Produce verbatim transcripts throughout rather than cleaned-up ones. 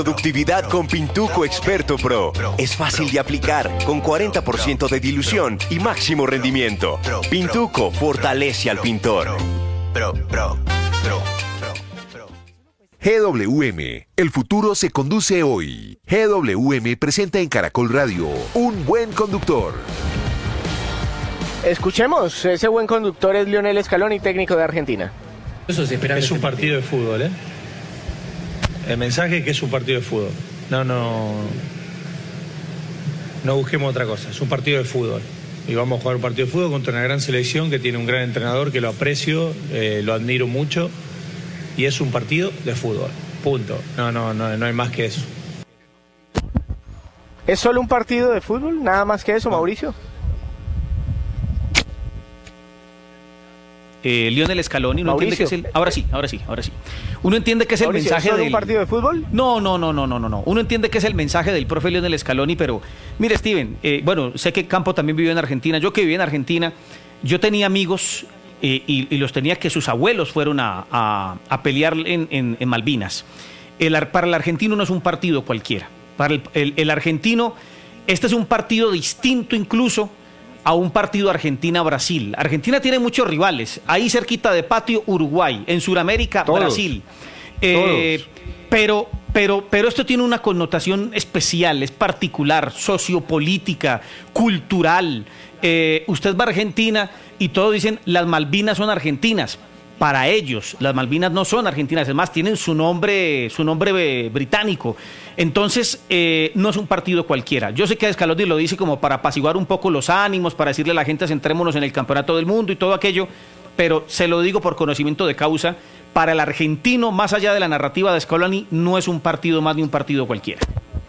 Productividad con Pintuco Experto Pro. Es fácil de aplicar, con cuarenta por ciento de dilución y máximo rendimiento. Pintuco fortalece al pintor. G W M, el futuro se conduce hoy. G W M presenta en Caracol Radio Un Buen Conductor. Escuchemos, ese buen conductor es Lionel Scaloni, técnico de Argentina. Es un partido de fútbol, ¿eh? El mensaje es que es un partido de fútbol. No, no. No busquemos otra cosa. Es un partido de fútbol. Y vamos a jugar un partido de fútbol contra una gran selección que tiene un gran entrenador que lo aprecio, eh, lo admiro mucho. Y es un partido de fútbol. Punto. No, no, no, no hay más que eso. ¿Es solo un partido de fútbol? ¿Nada más que eso, Mauricio? Eh, Lionel Scaloni, uno Mauricio. entiende que es el... Ahora sí, ahora sí, ahora sí. Uno entiende que es el Mauricio, mensaje ¿es solo del... un partido de fútbol? No, no, no, no, no, no, no. Uno entiende que es el mensaje del profe Lionel Scaloni, pero... Mire, Steven, eh, bueno, sé que Campo también vivió en Argentina. Yo que viví en Argentina, yo tenía amigos eh, y, y los tenía que sus abuelos fueron a, a, a pelear en, en, en Malvinas. El, para el argentino no es un partido cualquiera. Para el, el, el argentino, este es un partido distinto incluso a un partido Argentina-Brasil. Argentina tiene muchos rivales. Ahí cerquita de patio, Uruguay. En Sudamérica, Todos. Brasil. Eh, Todos. pero, pero, pero esto tiene una connotación especial, es particular, sociopolítica, cultural. Eh, usted va a Argentina y todos dicen las Malvinas son argentinas. Para ellos, las Malvinas no son argentinas, es más, tienen su nombre, su nombre eh, británico. Entonces, eh, no es un partido cualquiera. Yo sé que Scaloni lo dice como para apaciguar un poco los ánimos, para decirle a la gente, centrémonos en el campeonato del mundo y todo aquello, pero se lo digo por conocimiento de causa, para el argentino, más allá de la narrativa de Scaloni, no es un partido más ni un partido cualquiera.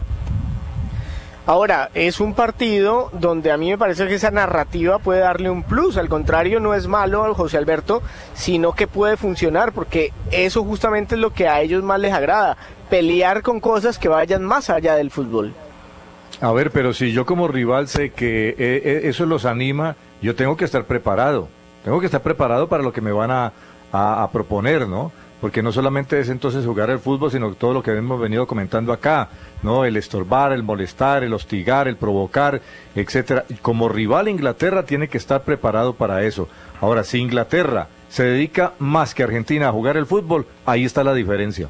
Ahora, es un partido donde a mí me parece que esa narrativa puede darle un plus, al contrario, no es malo, José Alberto, sino que puede funcionar, porque eso justamente es lo que a ellos más les agrada, pelear con cosas que vayan más allá del fútbol. A ver, pero si yo como rival sé que eh, eh, eso los anima, yo tengo que estar preparado, tengo que estar preparado para lo que me van a, a, a proponer, ¿no? Porque no solamente es entonces jugar el fútbol, sino todo lo que hemos venido comentando acá, ¿no? El estorbar, el molestar, el hostigar, el provocar, etcétera. Como rival, Inglaterra tiene que estar preparado para eso. Ahora, si Inglaterra se dedica más que Argentina a jugar el fútbol, ahí está la diferencia.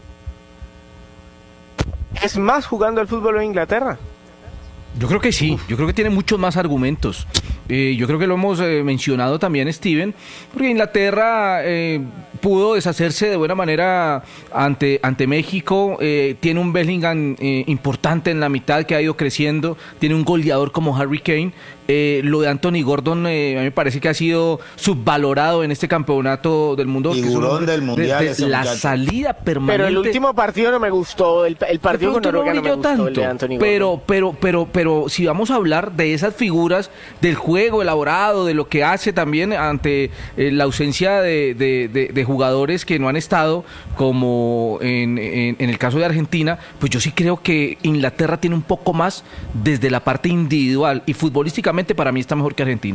¿Es más jugando el fútbol en Inglaterra? Yo creo que sí, yo creo que tiene muchos más argumentos. Eh, yo creo que lo hemos eh, mencionado también, Steven, porque Inglaterra eh, pudo deshacerse de buena manera ante, ante México, eh, tiene un Bellingham eh, importante en la mitad que ha ido creciendo, tiene un goleador como Harry Kane. Eh, lo de Anthony Gordon eh, a mí me parece que ha sido subvalorado en este campeonato del mundo. Figurón del mundial. De, de, la muchacho. salida permanente. Pero el último partido no me gustó, el, el partido con Noruega no me gustó, tanto, el de Anthony Gordon. Pero, pero, pero, pero si vamos a hablar de esas figuras, del juego elaborado, de lo que hace también ante eh, la ausencia de, de, de, de jugadores que no han estado, como en, en, en el caso de Argentina, pues yo sí creo que Inglaterra tiene un poco más desde la parte individual y futbolísticamente para mí está mejor que Argentina.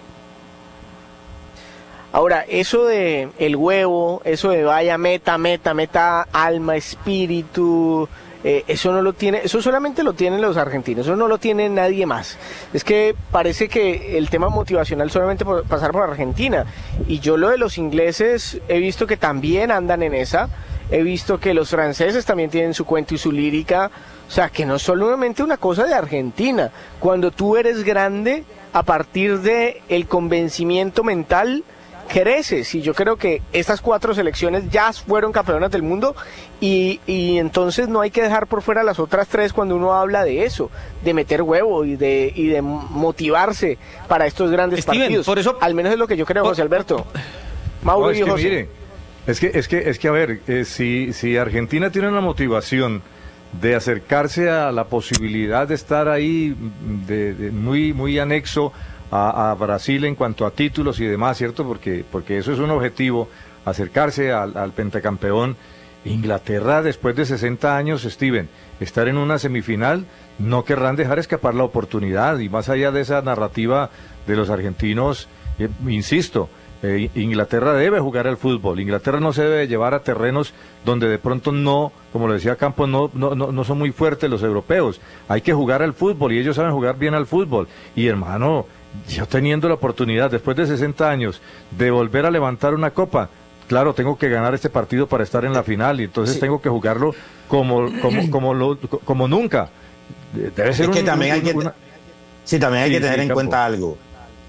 Ahora, eso de el huevo, eso de vaya meta, meta, meta, alma, espíritu, eh, eso no lo tiene, eso solamente lo tienen los argentinos, eso no lo tiene nadie más. Es que parece que el tema motivacional solamente por pasar por Argentina, y yo lo de los ingleses he visto que también andan en esa, he visto que los franceses también tienen su cuento y su lírica. O sea, que no es solamente una cosa de Argentina. Cuando tú eres grande, a partir de el convencimiento mental, creces. Y yo creo que estas cuatro selecciones ya fueron campeonas del mundo y, y entonces no hay que dejar por fuera las otras tres cuando uno habla de eso, de meter huevo y de, y de motivarse para estos grandes Steven, partidos. por eso... Al menos es lo que yo creo, por... José Alberto. Mauro no, es y que, José. mire, es que, es que, es que a ver, eh, si, si Argentina tiene una motivación de acercarse a la posibilidad de estar ahí de, de muy muy anexo a, a Brasil en cuanto a títulos y demás, ¿cierto? Porque, porque eso es un objetivo, acercarse al, al pentacampeón. Inglaterra, después de sesenta años, Steven, estar en una semifinal, no querrán dejar escapar la oportunidad, y más allá de esa narrativa de los argentinos, eh, insisto, Eh, Inglaterra debe jugar al fútbol. Inglaterra no se debe llevar a terrenos donde de pronto no, como lo decía Campos, no, no, no, no son muy fuertes los europeos. Hay que jugar al fútbol y ellos saben jugar bien al fútbol. Y hermano, yo teniendo la oportunidad después de sesenta años de volver a levantar una copa, claro, tengo que ganar este partido para estar en la final y entonces sí. tengo que jugarlo como, como, como, lo, como nunca. Debe ser es que un, también un, hay que, una... sí, también hay sí, que tener sí, en Campo. cuenta algo.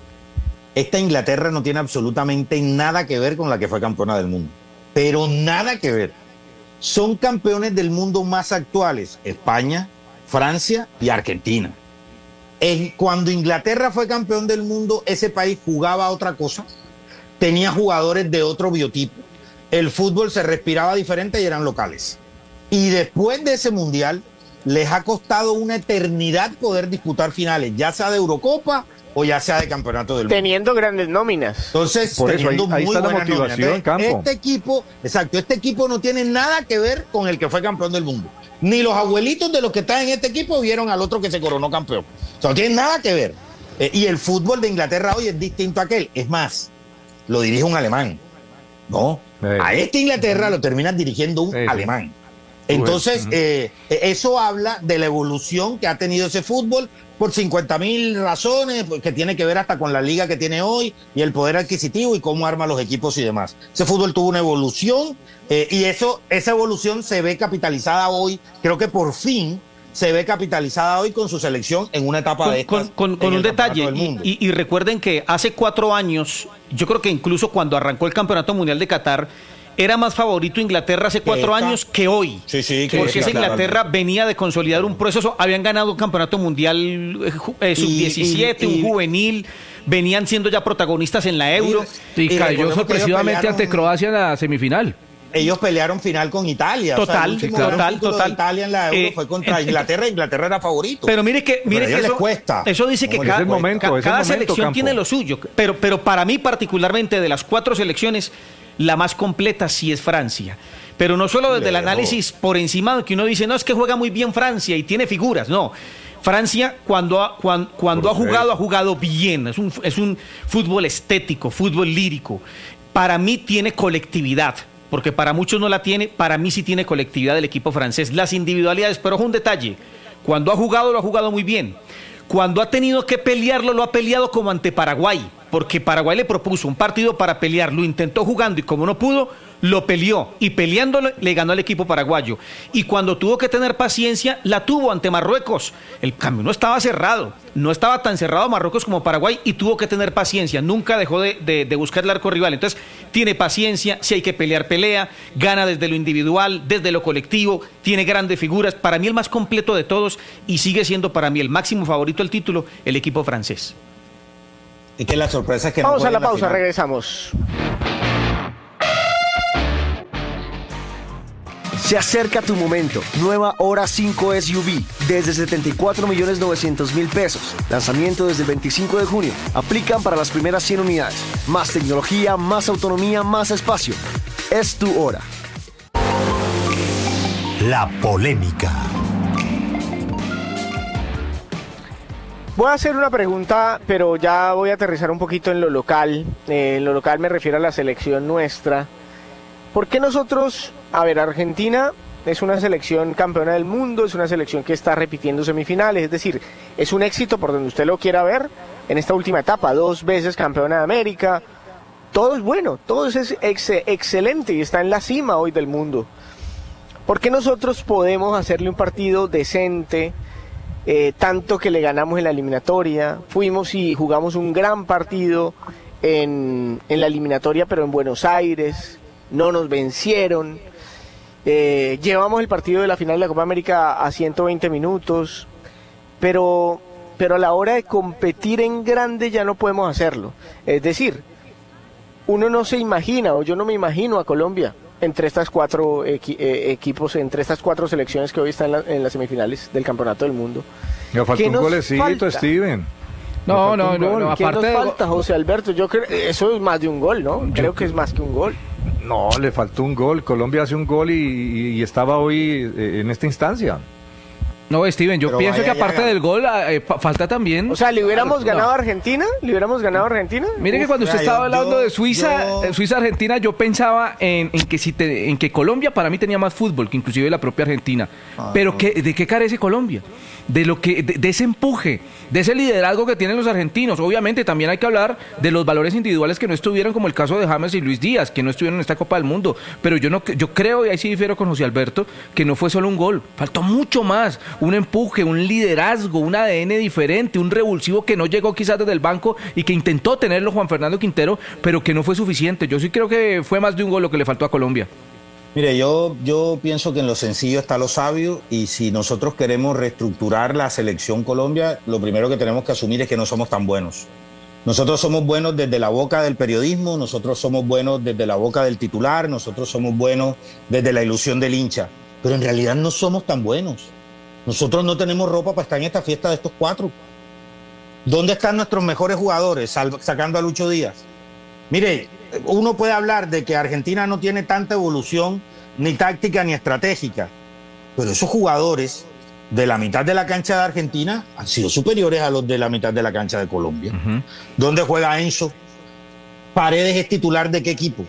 Esta Inglaterra no tiene absolutamente nada que ver con la que fue campeona del mundo. Pero nada que ver. Son campeones del mundo más actuales. España, Francia y Argentina. En, cuando Inglaterra fue campeón del mundo, ese país jugaba otra cosa. Tenía jugadores de otro biotipo. El fútbol se respiraba diferente y eran locales. Y después de ese mundial, les ha costado una eternidad poder disputar finales, ya sea de Eurocopa o ya sea de campeonato del mundo. Teniendo grandes nóminas. Entonces, por eso, teniendo ahí, ahí muy está la buenas motivación, nóminas. Campo. Este equipo, exacto, este equipo no tiene nada que ver con el que fue campeón del mundo. Ni los abuelitos de los que están en este equipo vieron al otro que se coronó campeón. O sea, no tiene nada que ver. Eh, y el fútbol de Inglaterra hoy es distinto a aquel. Es más, lo dirige un alemán. No, Eh. a este Inglaterra lo termina dirigiendo un Sí, sí. alemán. Entonces, Uh-huh. eh, eso habla de la evolución que ha tenido ese fútbol por cincuenta mil razones, que tiene que ver hasta con la liga que tiene hoy y el poder adquisitivo y cómo arma los equipos y demás. Ese fútbol tuvo una evolución eh, y eso, esa evolución se ve capitalizada hoy, creo que por fin se ve capitalizada hoy con su selección en una etapa con, de estas, con, con, con en un el detalle, Campeonato del y, Mundo. y, y recuerden que hace cuatro años, yo creo que incluso cuando arrancó el Campeonato Mundial de Qatar, era más favorito Inglaterra hace cuatro Esta. años que hoy. Sí, sí, que porque esa claro. Inglaterra venía de consolidar un proceso, habían ganado un campeonato mundial eh, ju- eh, sub diecisiete, y- y- un juvenil, venían siendo ya protagonistas en la Euro. Y Y cayó recordemos que ellos sorpresivamente pelearon- ante Croacia en la semifinal. Ellos pelearon final con Italia. Total, o sea, el último total, gran título total. de Italia en la Euro Eh, fue contra eh, Inglaterra. Inglaterra era favorito. Pero mire que, mire Pero a que ellos les eso, cuesta. eso dice que No, les cada, cuesta. momento, ca- es el cada momento, selección Campo. tiene lo suyo. Pero, pero para mí particularmente de las cuatro selecciones, la más completa sí es Francia. Pero no solo desde el Lejos. análisis por encima de que uno dice, no, es que juega muy bien Francia y tiene figuras. No, Francia cuando ha, cuando, cuando ha Por jugado, supuesto. ha jugado bien. Es un, es un fútbol estético, fútbol lírico. Para mí tiene colectividad. Porque para muchos no la tiene, para mí sí tiene colectividad el equipo francés. Las individualidades, pero ojo un detalle, cuando ha jugado lo ha jugado muy bien. Cuando ha tenido que pelearlo, lo ha peleado como ante Paraguay, porque Paraguay le propuso un partido para pelear, lo intentó jugando y como no pudo, lo peleó y peleándolo le ganó al equipo paraguayo. Y cuando tuvo que tener paciencia, la tuvo ante Marruecos. El camino estaba cerrado, no estaba tan cerrado Marruecos como Paraguay y tuvo que tener paciencia, nunca dejó de, de, de buscar el arco rival. Entonces, tiene paciencia, si hay que pelear, pelea, gana desde lo individual, desde lo colectivo, tiene grandes figuras. Para mí el más completo de todos y sigue siendo para mí el máximo favorito al título, el equipo francés. Es que la sorpresa es que no Vamos a juega la en pausa, final. regresamos. Se acerca tu momento. Nueva Hora cinco S U V desde setenta y cuatro millones novecientos mil pesos. Lanzamiento desde el veinticinco de junio. Aplican para las primeras cien unidades. Más tecnología, más autonomía, más espacio. Es tu hora. La polémica. Voy a hacer una pregunta, pero ya voy a aterrizar un poquito en lo local. Eh, en lo local me refiero a la selección nuestra. ¿Por qué nosotros, a ver, Argentina es una selección campeona del mundo, es una selección que está repitiendo semifinales, es decir, es un éxito por donde usted lo quiera ver en esta última etapa, dos veces campeona de América, todo es bueno, todo es ex excelente y está en la cima hoy del mundo. ¿Por qué nosotros podemos hacerle un partido decente, eh, tanto que le ganamos en la eliminatoria, fuimos y jugamos un gran partido en, en la eliminatoria pero en Buenos Aires, no nos vencieron, eh, llevamos el partido de la final de la Copa América a ciento veinte minutos, pero, pero a la hora de competir en grande ya no podemos hacerlo. Es decir, uno no se imagina, o yo no me imagino a Colombia entre estas cuatro equi eh, equipos, entre estas cuatro selecciones que hoy están en, la, en las semifinales del Campeonato del Mundo. Me faltó un nos golecito, falta? Steven. No, Me no, faltó un no, gol. no, ¿Qué aparte nos de- falta, José Alberto? Yo creo eso es más de un gol, ¿no? Creo que es más que un gol. No, le faltó un gol. Colombia hace un gol y, y- y estaba hoy eh, en esta instancia. No, Steven, yo Pero pienso vaya que y aparte haga. del gol, eh, fa- falta también... O sea, ¿le hubiéramos No. ganado a Argentina? ¿Le hubiéramos ganado a Argentina? Mire que Uf, cuando usted mira, estaba yo- hablando yo- de Suiza, yo- eh, Suiza-Argentina, yo pensaba en, en que si te- en que Colombia para mí tenía más fútbol que inclusive la propia Argentina. Ah, Pero no. ¿qué- ¿de qué carece Colombia? De lo que, de, de ese empuje, de ese liderazgo que tienen los argentinos. Obviamente también hay que hablar de los valores individuales que no estuvieron, como el caso de James y Luis Díaz, que no estuvieron en esta Copa del Mundo. Pero yo no, yo creo, y ahí sí difiero con José Alberto, que no fue solo un gol, faltó mucho más, un empuje, un liderazgo, un A D N diferente, un revulsivo que no llegó quizás desde el banco y que intentó tenerlo Juan Fernando Quintero, pero que no fue suficiente. Yo sí creo que fue más de un gol lo que le faltó a Colombia. Mire, yo, yo pienso que en lo sencillo está lo sabio, y si nosotros queremos reestructurar la selección Colombia, lo primero que tenemos que asumir es que no somos tan buenos. Nosotros somos buenos desde la boca del periodismo, nosotros somos buenos desde la boca del titular, nosotros somos buenos desde la ilusión del hincha, pero en realidad no somos tan buenos. Nosotros no tenemos ropa para estar en esta fiesta de estos cuatro. ¿Dónde están nuestros mejores jugadores, salvo- sacando a Lucho Díaz? Mire, uno puede hablar de que Argentina no tiene tanta evolución, ni táctica ni estratégica, pero esos jugadores de la mitad de la cancha de Argentina han sido superiores a los de la mitad de la cancha de Colombia. Ujú. ¿Dónde juega Enzo? ¿Paredes es titular de qué equipo?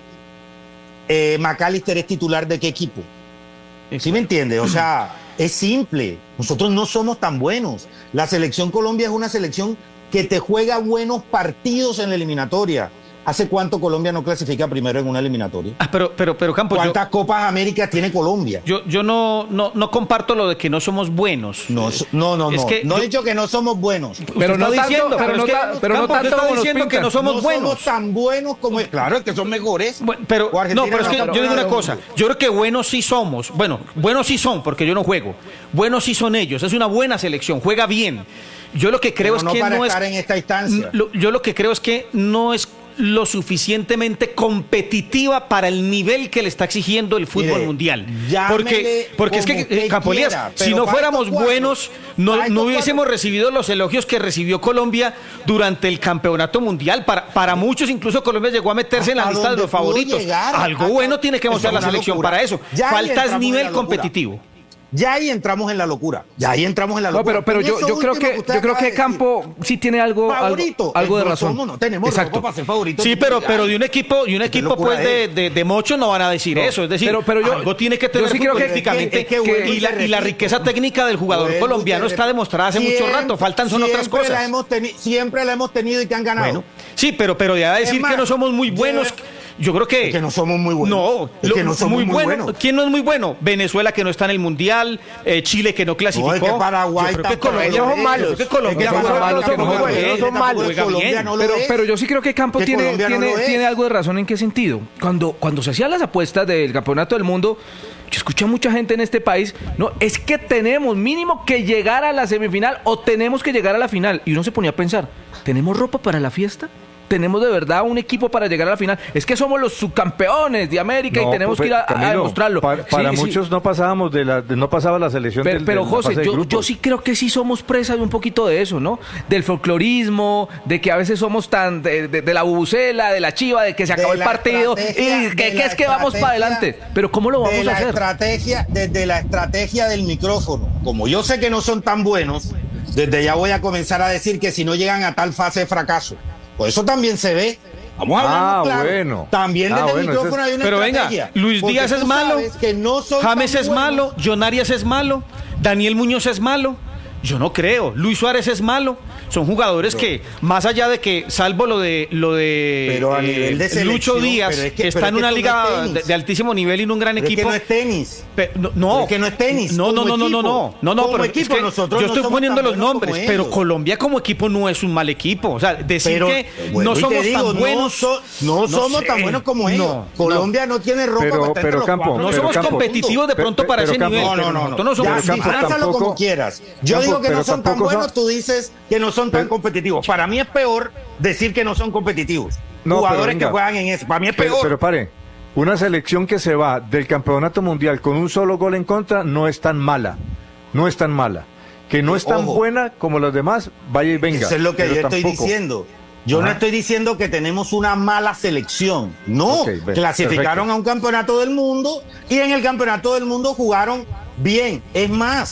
Eh, ¿McAllister es titular de qué equipo? ¿Sí me entiendes? O sea, es simple. Nosotros no somos tan buenos. La selección Colombia es una selección que te juega buenos partidos en la eliminatoria. ¿Hace cuánto Colombia no clasifica primero en una eliminatoria? Ah, pero, pero, pero Campos, yo, ¿Cuántas Copas América tiene Colombia? yo, yo no, no, no comparto lo de que no somos buenos. No, no, no, Es no. que no yo- he dicho que no somos buenos. Pero Usted no está tanto, diciendo, pero es no que, ta- pero no Campos, usted tanto está como nos diciendo que pintan. no somos no buenos. somos tan buenos como... Claro, es que son mejores. Bueno, pero O Argentina no, pero es que campeona yo digo una del cosa, mundo. yo creo que buenos sí somos, bueno, buenos sí son porque yo no juego, buenos sí son ellos, es una buena selección, juega bien. Yo lo que creo Pero es no que para no es estar en esta instancia. lo- yo lo que creo es que no es lo suficientemente competitiva para el nivel que le está exigiendo el fútbol Mire, mundial. llámele Porque, porque es como que, usted eh, Campolías, quiera, si pero no para fuéramos estos cuatro, buenos, no, para estos no hubiésemos cuatro. recibido los elogios que recibió Colombia durante el campeonato mundial. Para, para muchos, incluso Colombia llegó a meterse en la Hasta lista de donde los pudo favoritos. llegar, Algo hasta- bueno tiene que eso mostrar es la una selección locura. para eso. Ya ahí Falta es entramos en nivel la locura. competitivo. Ya ahí entramos en la locura. Ya ahí entramos en la No, locura. pero, pero Con yo, eso yo creo último que, usted yo creo acaba que de decir, Campo sí tiene algo, algo, favorito. algo de No razón. somos, no tenemos Exacto. ropa para ser favorito. Sí, pero, pero de un equipo, y un Qué equipo locura pues de, es. de, de mochos no van a decir No, eso. Es decir, pero- pero yo- algo tiene que yo tener sí creo que- futbolísticamente es que- es que vuelvo y, y la, te y la repito. riqueza técnica del jugador Vuelvo y colombiano te está repito. demostrada hace mucho Siempre- rato. Faltan son otras siempre La cosas. hemos teni- siempre la hemos tenido y que han ganado. Bueno, sí, pero, pero ya decir Es más, que no somos muy buenos, lleve- yo creo que... Es que no somos muy buenos. No, Es lo- que no somos muy, muy bueno. buenos. ¿Quién no es muy bueno? Venezuela que no está en el Mundial, eh, Chile que no clasificó. No, es que Paraguay yo creo que tampoco Colombia, es. yo creo que Ellos Colombia son juega- malos, juega que no bien, juegan, juega son malos. bien. Colombia no lo Pero, es. pero yo sí creo que Campo Que tiene, Colombia no tiene, lo es. tiene algo de razón. ¿En qué sentido? Cuando, cuando se hacían las apuestas del campeonato del mundo, yo escuché a mucha gente en este país, no, es que tenemos mínimo que llegar a la semifinal o tenemos que llegar a la final. Y uno se ponía a pensar, ¿tenemos ropa para la fiesta? ¿Tenemos de verdad un equipo para llegar a la final? Es que somos los subcampeones de América No, y tenemos pues, que ir a, a Camilo, demostrarlo. Para, para Sí, sí. muchos no pasábamos de la, de- no pasaba la selección Pero, del, pero de la José, fase de yo, grupos. yo sí creo que sí somos presa de un poquito de eso, ¿no? Del folclorismo, de que a veces somos tan de, de- de la bubucela, de la chiva, de que se De acabó el la partido y estrategia, que, de que la es que vamos para estrategia, adelante. Pero ¿cómo lo de vamos a la hacer? estrategia, desde la estrategia del micrófono. Como yo sé que no son tan buenos, desde ya voy a comenzar a decir que si no llegan a tal fase de fracaso. Pues eso también se ve. Vamos a hablar Ah, claro. bueno. También Ah, desde bueno, el micrófono ese es- hay una Pero venga, estrategia. Luis Porque Díaz tú es malo, sabes que no son James tan es buenos. malo, John Arias es malo, Daniel Muñoz es malo. Yo no creo. Luis Suárez es malo. Son jugadores que, más allá de que, salvo lo de lo de Pero a nivel de selección, Lucho Díaz, pero es que- que está pero en es que una eso no liga es tenis. de, de altísimo nivel y en un gran Pero es equipo. que no es tenis. Pe- no, no, Pero es que no es tenis, No, no, como no, no, no, equipo. no, no, no, Como pero equipo, es que nosotros yo no estoy somos poniendo tan los buenos nombres, como pero ellos. Colombia como equipo no es un mal equipo. O sea, decir Pero, que vuelvo no y te somos digo, tan buenos. No, so- no somos sé. tan buenos como ellos. No, Colombia no, tiene ropa Pero- para estar pero entre los Campo, cuatro. No pero somos Campo- competitivos de Pero- pronto para pero ese Campo- nivel. No, no, pero no, no. nosotros no somos Ya, Pero Campo disfrázalo tampoco- como quieras. Yo Campo, digo que no pero son tan tampoco buenos, son- tú dices que no son tan Pero- competitivos. Para mí es peor decir que no son competitivos. No, Jugadores pero venga. que juegan en eso. Para mí es Pero, peor. pero pare, una selección que se va del campeonato mundial con un solo gol en contra no es tan mala. No es tan mala. Que no es tan Ojo. buena como los demás, vaya y venga. Eso es lo que pero yo estoy tampoco. diciendo. Yo no Ajá. estoy diciendo que tenemos una mala selección. No, Ok, ve, clasificaron perfecto. a un campeonato del mundo y en el campeonato del mundo jugaron bien. Es más,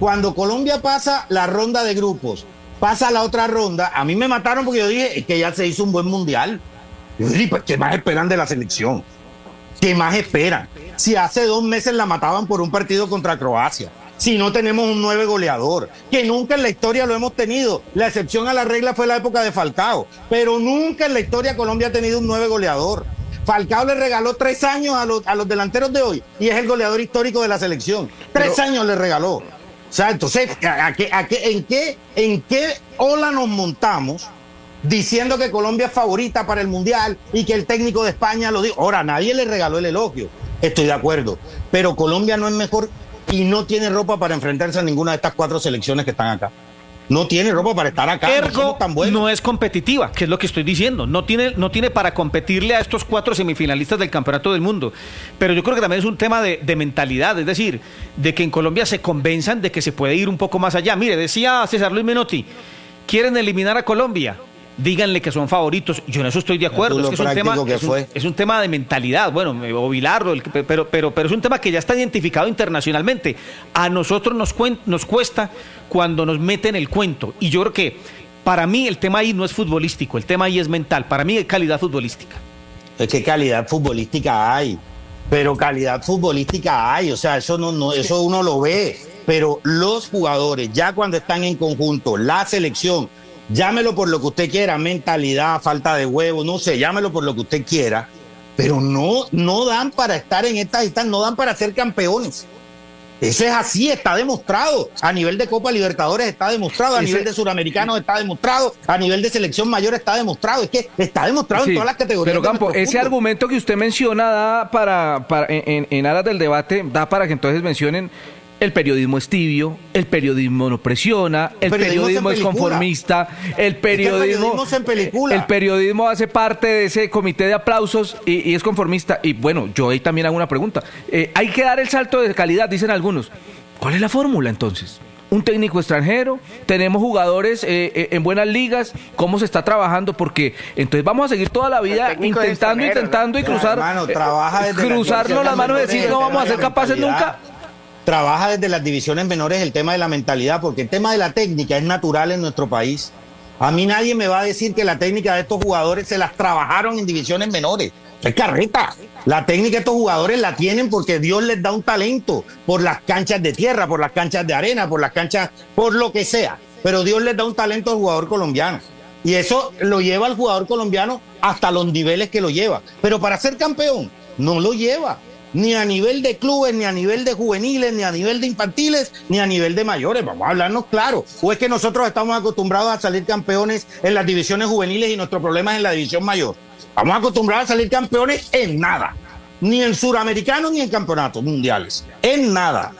Cuando Colombia pasa la ronda de grupos, pasa la otra ronda, a mí me mataron porque yo dije que ya se hizo un buen mundial. Yo dije, pues, ¿qué más esperan de la selección? ¿Qué más esperan? Si hace dos meses la mataban por un partido contra Croacia, si no tenemos un nueve goleador, que nunca en la historia lo hemos tenido. La excepción a la regla fue la época de Falcao, pero nunca en la historia Colombia ha tenido un nueve goleador. Falcao le regaló tres años a los, a los delanteros de hoy y es el goleador histórico de la selección. Tres pero... años le regaló. O sea, entonces, ¿a, a qué, a qué, en, qué, ¿en qué ola nos montamos diciendo que Colombia es favorita para el Mundial y que el técnico de España lo dijo? Ahora, nadie le regaló el elogio, estoy de acuerdo, pero Colombia no es mejor y no tiene ropa para enfrentarse a ninguna de estas cuatro selecciones que están acá. No tiene ropa para estar acá. Ergo, no, tan buenos. No es competitiva, que es lo que estoy diciendo. No tiene, no tiene para competirle a estos cuatro semifinalistas del Campeonato del Mundo. Pero yo creo que también es un tema de, de mentalidad, es decir, de que en Colombia se convenzan de que se puede ir un poco más allá. Mire, decía César Luis Menotti, quieren eliminar a Colombia, díganle que son favoritos. Yo en eso estoy de acuerdo. Es, que es, un tema, es, un, es un tema de mentalidad. Bueno, ovilarlo, pero, pero, pero es un tema que ya está identificado internacionalmente. A nosotros nos, cuen, nos cuesta cuando nos meten el cuento. Y yo creo que para mí el tema ahí no es futbolístico, el tema ahí es mental. Para mí es calidad futbolística. Es que calidad futbolística hay, pero calidad futbolística hay. O sea, eso, no, no, eso uno lo ve. Pero los jugadores, ya cuando están en conjunto, la selección, llámelo por lo que usted quiera, mentalidad, falta de huevo, no sé, llámelo por lo que usted quiera, pero no, no dan para estar en estas instancias, no dan para ser campeones. Eso es así, está demostrado. A nivel de Copa Libertadores está demostrado, a nivel de Suramericanos está demostrado, a nivel de selección mayor está demostrado. Es que está demostrado sí, en todas las categorías. Pero Campo, ese fútbol. Argumento que usted menciona da para, para en, en aras del debate, da para que entonces mencionen el periodismo es tibio, el periodismo no presiona, el, el periodismo, periodismo es conformista, el periodismo, el periodismo, en película. El periodismo hace parte de ese comité de aplausos y, y es conformista. Y bueno, yo ahí también hago una pregunta. Eh, hay que dar el salto de calidad, dicen algunos. ¿Cuál es la fórmula entonces? Un técnico extranjero, tenemos jugadores eh, eh, en buenas ligas, ¿cómo se está trabajando? Porque entonces vamos a seguir toda la vida intentando, intentando ¿no? y cruzar, hermano, trabaja desde cruzarnos las manos y decir no vamos a ser capaces nunca. Trabaja desde las divisiones menores el tema de la mentalidad, porque el tema de la técnica es natural en nuestro país. A mí nadie me va a decir que la técnica de estos jugadores se las trabajaron en divisiones menores. Es carreta. La técnica de estos jugadores la tienen porque Dios les da un talento por las canchas de tierra, por las canchas de arena, por las canchas, por lo que sea. Pero Dios les da un talento al jugador colombiano. Y eso lo lleva al jugador colombiano hasta los niveles que lo lleva. Pero para ser campeón, no lo lleva. Ni a nivel de clubes, ni a nivel de juveniles, ni a nivel de infantiles, ni a nivel de mayores. Vamos a hablarnos claro. ¿O es que nosotros estamos acostumbrados a salir campeones en las divisiones juveniles y nuestro problema es en la división mayor? Estamos acostumbrados a salir campeones en nada. Ni en suramericanos ni en campeonatos mundiales. En nada.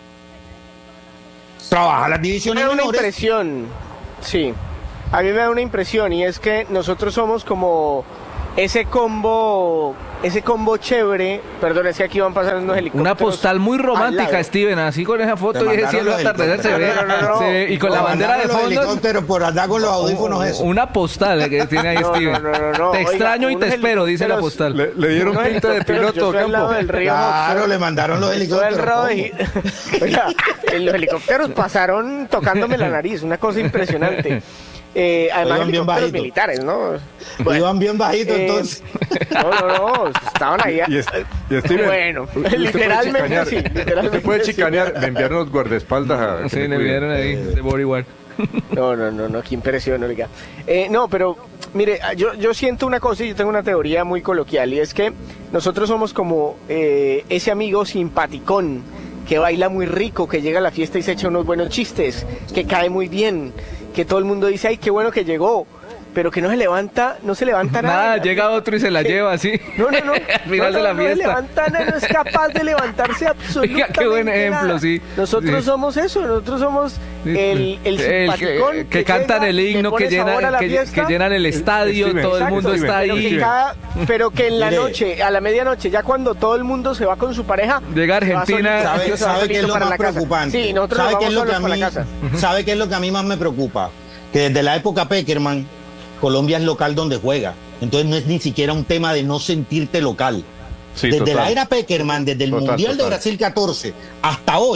Trabaja las divisiones menores. Me da una impresión, sí. A mí me da una impresión y es que nosotros somos como ese combo... Ese combo chévere, perdón, es que aquí van pasando unos helicópteros. Una postal muy romántica, Steven, así con esa foto y ese cielo atardecer se ve, no, no, no, se ve y con la bandera de fondo. Pero por andar con los audífonos eso. Una postal que tiene ahí no, Steven. No, no, no, no. Te extraño Oiga, y te espero, dice la postal. Le, le dieron pinta de piloto, Campo. Claro, le mandaron los helicópteros. Oiga, los helicópteros pasaron tocándome la nariz, una cosa impresionante. Eh, además iban bien bajitos militares, ¿no? Bueno, iban bien bajitos eh, entonces. No, no, no, estaban ahí. Y, es, y Steven, bueno, literalmente sí. Literalmente usted puede chicanear, sí. Le enviaron los guardaespaldas a... Sí, le enviaron ahí, de bodyguard. No, no, no, no, qué impresión, oiga. Eh, no, pero, mire, yo, yo siento una cosa y yo tengo una teoría muy coloquial, y es que nosotros somos como eh, ese amigo simpaticón que baila muy rico, que llega a la fiesta y se echa unos buenos chistes, que cae muy bien, que todo el mundo dice, ay, qué bueno que llegó, pero que no se levanta, no se levanta nada. Nada, llega otro y se la lleva así. No, no, no. Al final no, de la no, fiesta. No se levanta nada, no es capaz de levantarse absolutamente Oiga, qué buen ejemplo, nada. sí. Nosotros sí. somos eso, nosotros somos el, el simpaticón el, que, que, que cantan llega, el himno, que, llena, que, que llenan el estadio, el, todo el mundo Exacto, está pero ahí. Que cada, pero que en la noche, a la medianoche, ya cuando todo el mundo se va con su pareja, llega Argentina. ¿Sabe, sabe qué es lo más preocupante? Sí, nosotros ¿Sabe nos qué es lo que a para mí, la casa. ¿Sabe qué es lo que a mí más me preocupa? Que desde la época Peckerman, Colombia es local donde juega. Entonces no es ni siquiera un tema de no sentirte local. Sí, desde total. La era Peckerman, desde el total, Mundial total. de Brasil catorce hasta hoy,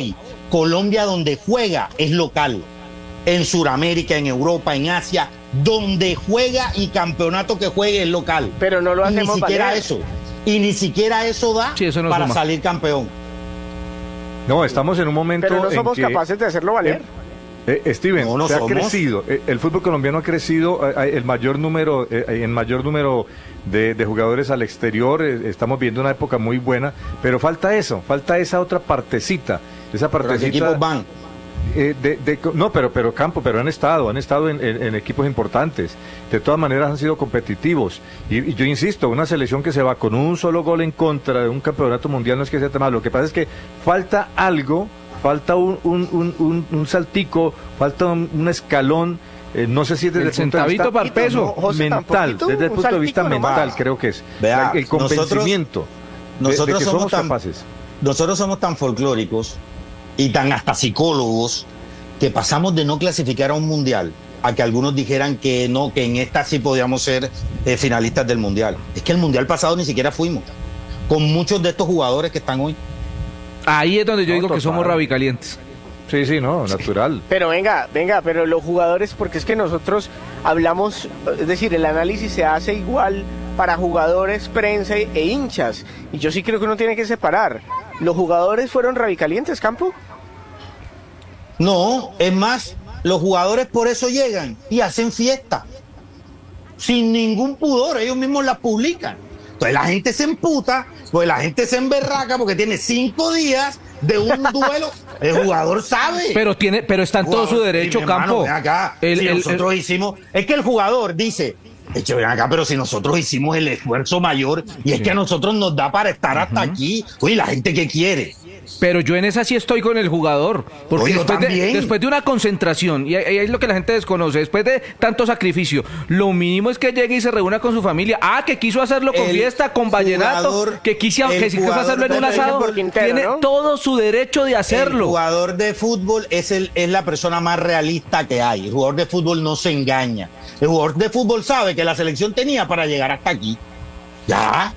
Colombia donde juega es local. En Sudamérica, en Europa, en Asia, donde juega y campeonato que juegue es local. Pero no lo hacemos y ni siquiera valer. eso. Y ni siquiera eso da Sí, eso no para suma. salir campeón. No, estamos en un momento Pero no en somos que- capaces de hacerlo valer. Eh, eh, Steven, No, no se ha somos. crecido, eh, el fútbol colombiano ha crecido, eh, eh, el mayor número, eh, eh, en mayor número de, de jugadores al exterior, eh, estamos viendo una época muy buena, pero falta eso, falta esa otra partecita, esa ¿Pero a qué partecita. equipos van? eh, de, de- no, pero, pero campo, pero han estado, han estado en, en- en equipos importantes, de todas maneras han sido competitivos, y, y yo insisto, una selección que se va con un solo gol en contra de un campeonato mundial no es que sea tan malo, lo que pasa es que falta algo. Falta un, un, un, un, un saltico, falta un, un escalón, eh, no sé si es desde El el, punto de centavito vista para el peso. No, José, mental, tampoquito, desde el un punto de vista saltico mental nomás. creo que es. Vea, el convencimiento de- nosotros de, que somos somos tan- capaces. Nosotros somos tan folclóricos y tan hasta psicólogos que pasamos de no clasificar a un mundial a que algunos dijeran que no, que en esta sí podíamos ser eh, finalistas del mundial. Es que el mundial pasado ni siquiera fuimos, con muchos de estos jugadores que están hoy. Ahí es donde yo No, digo que total. somos rabicalientes. Sí, sí, no, natural. Pero venga, venga, pero los jugadores, porque es que nosotros hablamos, es decir, el análisis se hace igual para jugadores, prensa e hinchas. Y yo sí creo que uno tiene que separar. ¿Los jugadores fueron radicalientes, Campo? No, es más, los jugadores por eso llegan y hacen fiesta. Sin ningún pudor, ellos mismos la publican. Entonces la gente se emputa, pues la gente se emberraca porque tiene cinco días de un duelo. El jugador sabe. Pero tiene, pero está en todo su Jugador, derecho, y mi hermano, Campo. ven acá, El- si el- nosotros hicimos, es que el jugador dice, eche, ven acá, pero si nosotros hicimos el esfuerzo mayor y es que a nosotros nos da para estar hasta aquí, oye, la gente que quiere. Pero yo en esa sí estoy con el jugador. Porque Oye, yo después, de, también. después de una concentración, y ahí es lo que la gente desconoce, después de tanto sacrificio, lo mínimo es que llegue y se reúna con su familia. Ah, que quiso hacerlo con El fiesta, con vallenato, jugador- que, quisi- el que quiso jugador hacerlo en de un fútbol asado. por Quintero, Tiene ¿no? todo su derecho de El hacerlo. jugador de fútbol es, el, es la persona más realista que hay. El jugador de fútbol no se engaña. El jugador de fútbol sabe que la selección tenía para llegar hasta aquí. Ya,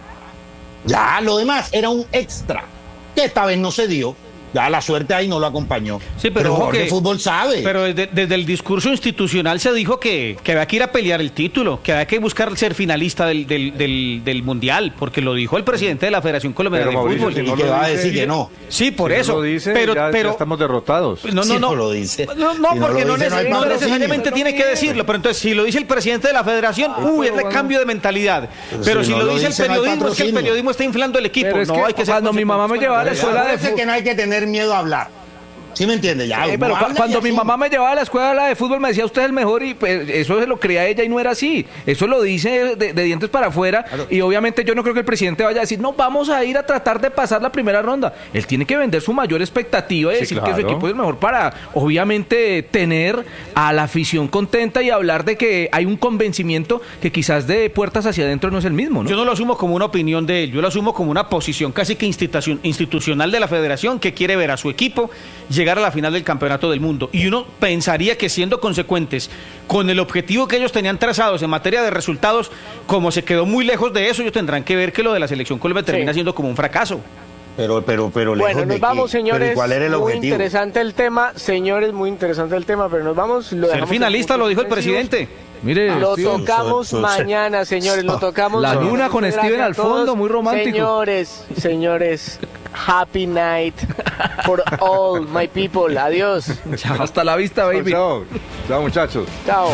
ya, lo demás era un extra, que esta vez no se dio. Ya la suerte ahí no lo acompañó. Sí, pero el ojo jugador que- de fútbol sabe. Pero desde, desde el discurso institucional se dijo que, que había que ir a pelear el título, que había que buscar ser finalista del, del, del, del Mundial, porque lo dijo el presidente de la Federación Colombiana Pero, de Mauricio, Fútbol. si ¿Y no qué lo va a dice- decir que no? Sí, por Si no eso. lo dice, pero, ya, pero ya estamos derrotados. No, Si no, no no. lo dice. No, no, Si no porque lo no, dice, no hay neces- no patrocinio. necesariamente tiene que decirlo, pero entonces si lo dice el presidente de la Federación, uy, es de cambio de mentalidad. Pero si si no lo lo dice el dice, no hay periodismo, es que el patrocinio. periodismo está inflando el equipo. Pero es no, que hay que ser cuando mi mamá me llevaba a la escuela de Acuérdese fútbol. que no hay que tener miedo a hablar. ¿Sí me entiende? Ya, Eh, uno pero cu- habla y cuando mi asume. mamá me llevaba a la escuela de fútbol me decía usted es el mejor y pues, eso se lo creía ella y no era así. Eso lo dice de, de dientes para afuera y obviamente yo no creo que el presidente vaya a decir no, vamos a ir a tratar de pasar la primera ronda. Él tiene que vender su mayor expectativa y Sí, decir que claro. su equipo es el mejor para obviamente tener a la afición contenta y hablar de que hay un convencimiento que quizás de puertas hacia adentro no es el mismo, ¿no? Yo no lo asumo como una opinión de él, yo lo asumo como una posición casi que institución, institucional de la federación que quiere ver a su equipo llegar a la final del campeonato del mundo. Y uno pensaría que siendo consecuentes con el objetivo que ellos tenían trazados en materia de resultados, como se quedó muy lejos de eso, ellos tendrán que ver que lo de la selección Colombia termina Sí. siendo como un fracaso. Pero, pero, pero lejos Bueno, de nos qué. vamos, Pero, ¿y señores. ¿cuál era el muy objetivo? interesante el tema, señores, muy interesante el tema, pero nos vamos. Lo Ser dejamos finalista en lo dijo el puntos suspensivos. presidente. Mire, Lo Steven, tocamos so- so- mañana, señores, lo tocamos. La mañana. luna con Muchas Steven gracias al a todos. fondo, muy romántico. Señores, señores, happy night for all my people. Adiós. hasta la vista, baby. Chao, chao muchachos. Chao.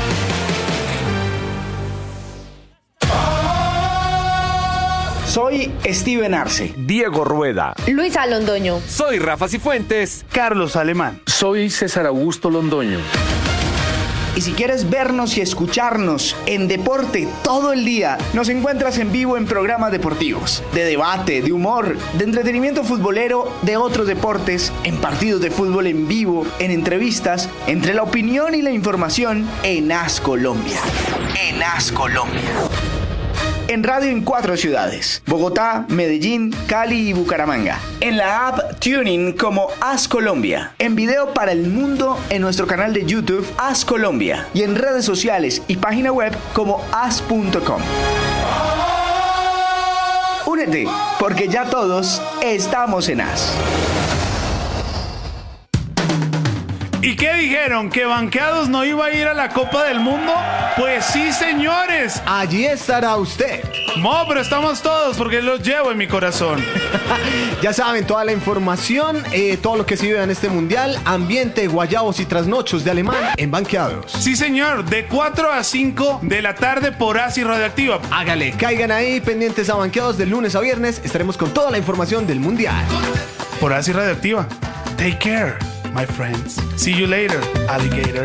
Soy Steven Arce. Diego Rueda. Luisa Londoño. Soy Rafa Cifuentes. Carlos Alemán. Soy César Augusto Londoño. Y si quieres vernos y escucharnos en deporte todo el día, nos encuentras en vivo en programas deportivos, de debate, de humor, de entretenimiento futbolero, de otros deportes, en partidos de fútbol en vivo, en entrevistas, entre la opinión y la información en As Colombia. En As Colombia. En radio en cuatro ciudades: Bogotá, Medellín, Cali y Bucaramanga. En la app Tuning como As Colombia. En video para el mundo en nuestro canal de YouTube As Colombia. Y en redes sociales y página web como as punto com. Únete, porque ya todos estamos en As. ¿Y qué dijeron? ¿Que Banqueados no iba a ir a la Copa del Mundo? Pues sí, señores. Allí estará usted. No, pero estamos todos porque los llevo en mi corazón. Ya saben, toda la información, eh, todo lo que se vive en este mundial, ambiente, guayabos y trasnochos de Alemán en Banqueados. Sí, señor, de cuatro a cinco de la tarde por Asi Radioactiva. Hágale, caigan ahí pendientes a Banqueados de lunes a viernes. Estaremos con toda la información del mundial. Por Asi Radioactiva. Take care, my friends. See you later, alligator.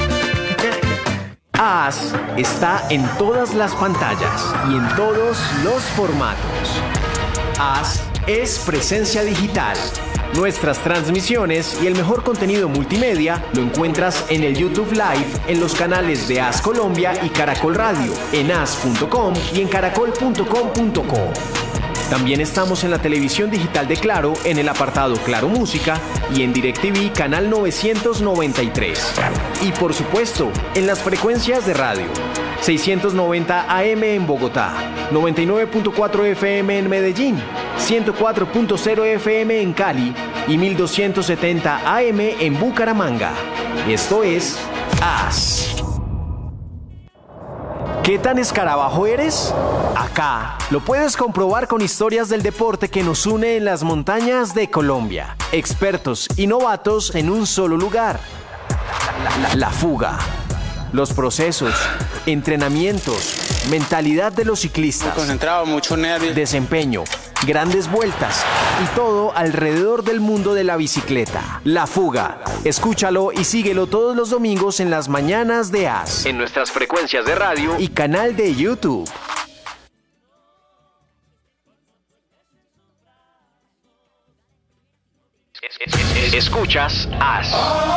As está en todas las pantallas y en todos los formatos. As es presencia digital. Nuestras transmisiones y el mejor contenido multimedia lo encuentras en el YouTube Live, en los canales de As Colombia y Caracol Radio, en as punto com y en caracol punto com punto co. También estamos en la televisión digital de Claro, en el apartado Claro Música y en DirecTV canal novecientos noventa y tres. Y por supuesto, en las frecuencias de radio. seiscientos noventa A M en Bogotá, noventa y nueve punto cuatro F M en Medellín, ciento cuatro punto cero F M en Cali y mil doscientos setenta A M en Bucaramanga. Esto es As. ¿Qué tan escarabajo eres? Acá lo puedes comprobar con historias del deporte que nos une en las montañas de Colombia. Expertos y novatos en un solo lugar. La, la, la fuga. Los procesos, entrenamientos, mentalidad de los ciclistas. Muy concentrado, mucho nervio. Desempeño, grandes vueltas y todo alrededor del mundo de la bicicleta. La Fuga. Escúchalo y síguelo todos los domingos en las mañanas de As. En nuestras frecuencias de radio y canal de YouTube. Escuchas As.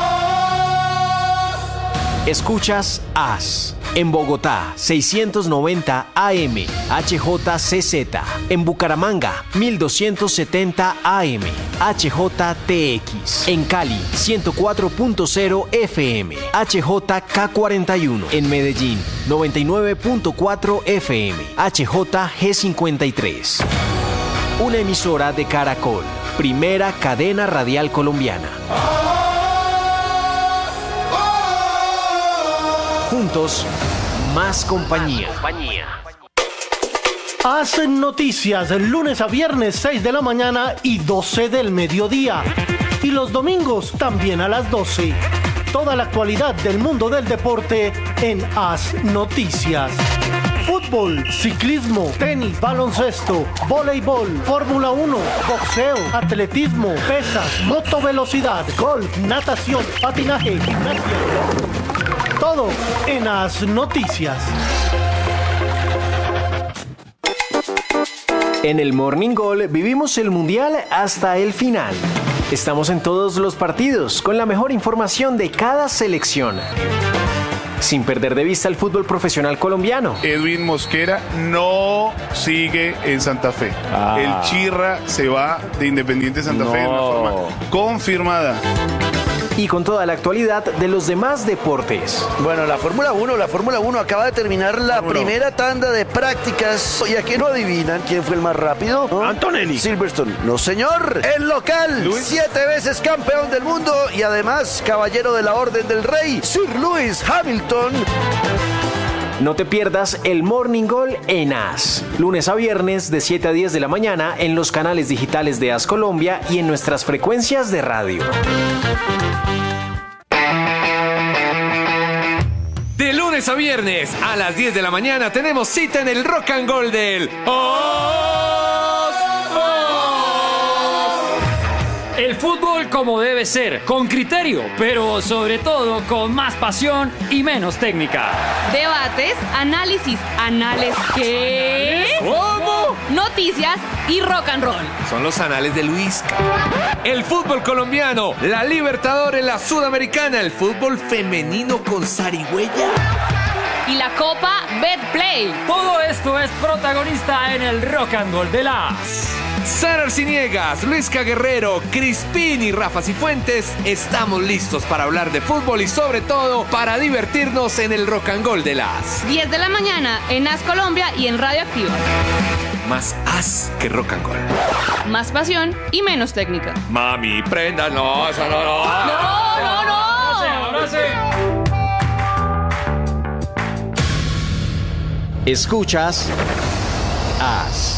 Escuchas As. En Bogotá, seiscientos noventa A M, H J C Z. En Bucaramanga, mil doscientos setenta A M, H J T X. En Cali, ciento cuatro punto cero F M, H J K cuarenta y uno. En Medellín, noventa y nueve punto cuatro F M, H J G cincuenta y tres. Una emisora de Caracol, primera cadena radial colombiana. Juntos, más compañía. Hacen noticias lunes a viernes seis de la mañana y doce del mediodía. Y los domingos también a las doce. Toda la actualidad del mundo del deporte en As Noticias. Fútbol, ciclismo, tenis, baloncesto, voleibol, Fórmula uno, boxeo, atletismo, pesas, motovelocidad, golf, natación, patinaje, gimnasia. Todo en As Noticias. En el Morning Goal vivimos el Mundial hasta el final. Estamos en todos los partidos con la mejor información de cada selección. Sin perder de vista el fútbol profesional colombiano. Edwin Mosquera no sigue en Santa Fe. Ah. El Chirra se va de Independiente Santa no. Fe de una forma confirmada. Y con toda la actualidad de los demás deportes. Bueno, la Fórmula uno, la Fórmula uno acaba de terminar la Fórmula primera tanda de prácticas. ¿Y aquí no adivinan quién fue el más rápido? ¿No? Antonelli. Silverstone. No, señor. El local. Luis. Siete veces campeón del mundo y además caballero de la Orden del Rey, Sir Lewis Hamilton. No te pierdas el Morning Goal en As. Lunes a viernes de siete a diez de la mañana en los canales digitales de As Colombia y en nuestras frecuencias de radio. De lunes a viernes a las diez de la mañana tenemos cita en el Rock and Roll del Os, Os. El fútbol como debe ser, con criterio, pero sobre todo con más pasión y menos técnica. Debates, análisis, anales, ¿qué? ¿Cómo? Noticias y rock and roll. Son los anales de Luis. El fútbol colombiano, la Libertadores, la Sudamericana, el fútbol femenino con zarigüeya. Y la Copa Betplay. Todo esto es protagonista en el Rock and Roll de las... Sara Arciniegas, Luisca Guerrero, Crispín y Rafa Cifuentes, estamos listos para hablar de fútbol y sobre todo para divertirnos en el Rock and Roll de las diez de la mañana en As Colombia y en Radio Activa. Más as que rock and roll. Más pasión y menos técnica. Mami, prenda, no, eso no, no. No, no, no. ¡Cuídese! Escuchas As.